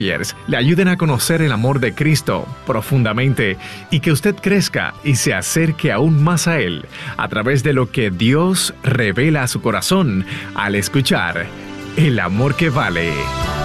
le ayuden a conocer el amor de Cristo profundamente y que usted crezca y se acerque aún más a Él a través de lo que Dios revela a su corazón al escuchar El Amor que Vale.